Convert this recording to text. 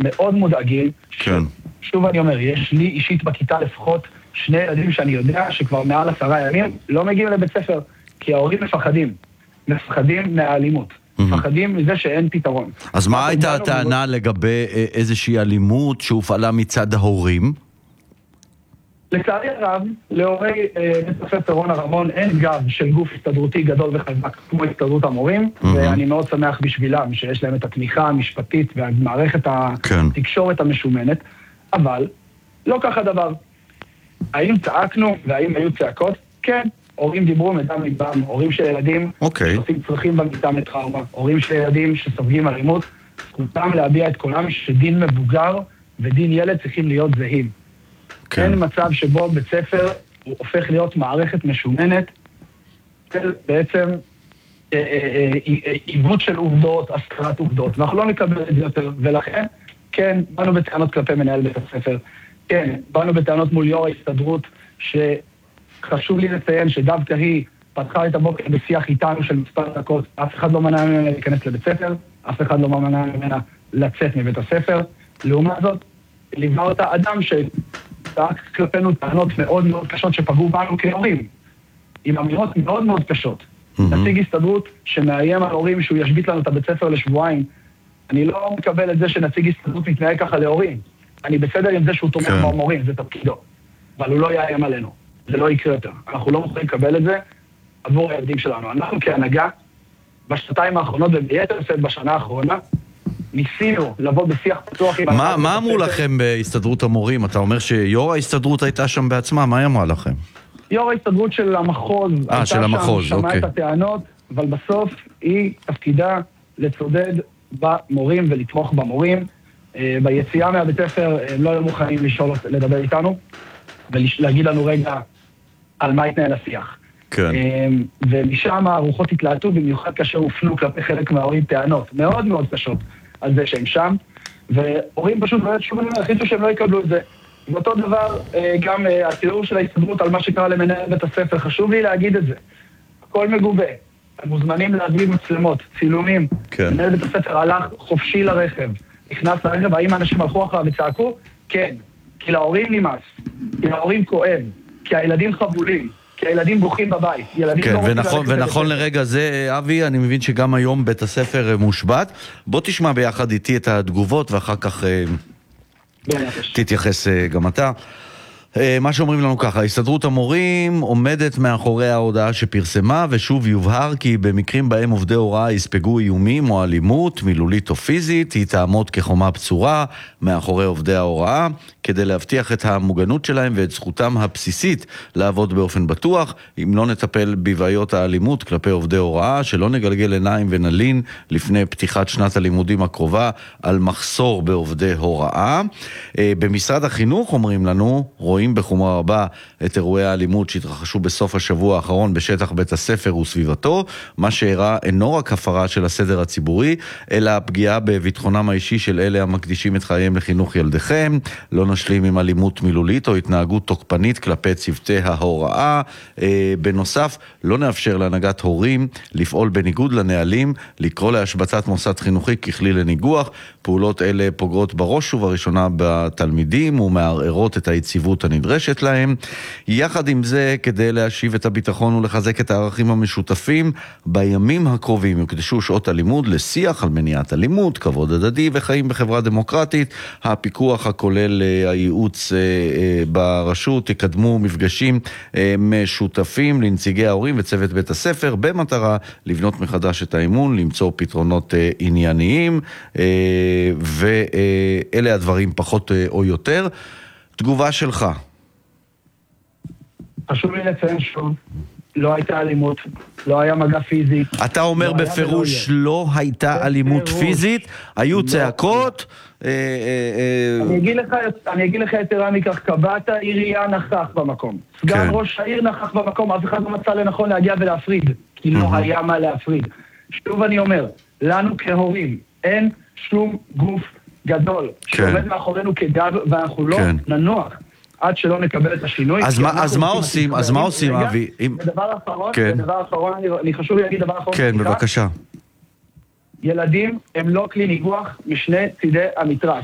מאוד מודאגים. כן. שוב אני אומר, יש לי אישית בכיתה לפחות 2 ילדים שאני יודע שכבר מעל 10 ימים לא מגיעים לבית ספר, כי ההורים מפחדים מהאלימות. מפחדים מזה שאין פתרון. אז מה הייתה הטענה לגבי איזושהי אלימות שהופעלה מצד ההורים? לצערי הרב, להורי בית הספר רונה רמון אין גב של גוף הסתדרותי גדול וחזק כמו הסתדרות המורים, ואני מאוד שמח בשבילם שיש להם את התמיכה המשפטית והמערכת התקשורת המשומנת, אבל לא ככה דבר. האם צעקנו והאם היו צעקות? כן. הורים דיברו מדם ליבם, הורים של ילדים שעושים צרכים במיטה מטראומה, הורים של ילדים שסופגים אלימות, זכותם להביע את קולם שדין מבוגר ודין ילד צריכים להיות זהים. אין מצב שבו בית ספר הוא הופך להיות מערכת משומנת, בעצם עיוות של עובדות, הסתרת עובדות, ואנחנו לא נקבל את זה יותר, ולכן, כן, באנו בטענות כלפי מנהל בית הספר, כן, באנו בטענות מול יו"ר ההסתדרות, שחשוב לי לציין שדווקא היא פתחה את הבוקר בשיח איתנו של מספר דקות, אף אחד לא מנע ממנה להיכנס לבית ספר, אף אחד לא מנע ממנה לצאת מבית הספר, לעומת זאת, ליווה אותה אדם שצעק כלפינו טענות מאוד מאוד קשות שפגעו בנו כהורים, עם אמירות מאוד מאוד קשות. נציג הסתדרות שמאיים על הורים שהוא ישבית לנו את הבית ספר לשבועיים, אני לא מקבל את זה שנציג הסתדרות מתנהג ככה להורים. אני בסדר עם זה שהוא תומך במורים, זה תפקידו. אבל הוא לא יאיים עלינו. זה לא יקרה יותר. אנחנו לא מוכנים לקבל את זה עבור הילדים שלנו. אנחנו כהנהגה, בשנתיים האחרונות וביתר שאת בשנה האחרונה, ניסינו לבוא בשיח פתוח עם... מה אמרו לכם בהסתדרות המורים? אתה אומר שיו"ר ההסתדרות הייתה שם בעצמה, מה היא אמרה לכם? יו"ר ההסתדרות של המחוז, של המחוז, שמעה את הטענות, אבל בסוף היא תפקידה לצודד במורים ולתמוך במורים. ביציאה מהבית ספר הם לא היו מוכנים לדבר איתנו, ולהגיד לנו רגע על מה התנהל השיח. כן. ומשם הרוחות התלהטו, במיוחד כאשר הופנו כלפי חלק מההורים טענות מאוד מאוד קשות על זה שהם שם, והורים פשוט החליטו שהם לא יקבלו את זה. ואותו דבר, גם התיאור של ההסתדרות על מה שקרה למנהל בית הספר, חשוב לי להגיד את זה. הכל מגובה. הם מוזמנים להביא מצלמות, צילומים. כן. מנהל בית הספר הלך חופשי לרכב, נכנס לרכב, האם האנשים הלכו אחריו וצעקו? כן. כי להורים נמאס, כי להורים כואב, כי הילדים חבולים, כי הילדים בוכים בבית. כן, ונכון לרגע זה, אבי, אני מבין שגם היום בית הספר מושבת. בוא תשמע ביחד איתי את התגובות, ואחר כך תתייחס גם אתה. מה שאומרים לנו ככה, הסתדרות המורים עומדת מאחורי ההודעה שפרסמה, ושוב יובהר כי במקרים בהם עובדי הוראה יספגו איומים או אלימות, מילולית או פיזית, היא תעמוד כחומה בצורה מאחורי עובדי ההוראה, כדי להבטיח את המוגנות שלהם ואת זכותם הבסיסית לעבוד באופן בטוח. אם לא נטפל בבעיות האלימות כלפי עובדי הוראה, שלא נגלגל עיניים ונלין לפני פתיחת שנת הלימודים הקרובה על מחסור בעובדי הוראה. במשרד החינוך אומרים לנו, רואים בחומרה רבה את אירועי האלימות שהתרחשו בסוף השבוע האחרון בשטח בית הספר וסביבתו, מה שהראה אינו רק הפרה של הסדר הציבורי, אלא הפגיעה בביטחונם האישי של אלה המקדישים את חייהם לחינוך ילדיכם. לא נשלים עם אלימות מילולית או התנהגות תוקפנית כלפי צוותי ההוראה. בנוסף, לא נאפשר להנהגת הורים לפעול בניגוד לנהלים, לקרוא להשבתת מוסד חינוכי ככלי לניגוח. פעולות אלה פוגעות בראש ובראשונה בתלמידים ומערערות את היציבות הנדרשת להם. יחד עם זה, כדי להשיב את הביטחון ולחזק את הערכים המשותפים, בימים הקרובים יוקדשו שעות הלימוד לשיח על מניעת אלימות, כבוד הדדי וחיים בחברה דמוקרטית. הפיקוח הכולל הייעוץ ברשות יקדמו מפגשים משותפים לנציגי ההורים וצוות בית הספר, במטרה לבנות מחדש את האמון, למצוא פתרונות ענייניים, ואלה הדברים פחות או יותר. תגובה שלך. חשוב לי לציין שוב, לא הייתה אלימות, לא היה מגע פיזי. אתה אומר בפירוש לא הייתה אלימות פיזית, היו צעקות. אני אגיד לך יתרה מכך, קבעת העירייה נכח במקום. סגן ראש העיר נכח במקום, אף אחד לא מצא לנכון להגיע ולהפריד, כי לא היה מה להפריד. שוב אני אומר, לנו כהורים אין שום גוף גדול שעומד מאחורינו כגב, ואנחנו לא ננוח עד שלא נקבל את השינוי. אז מה עושים, אבי? ודבר אחרון, אני חשוב להגיד דבר אחרון. כן, בבקשה. ילדים הם לא כלי ניגוח משני צידי המתרס.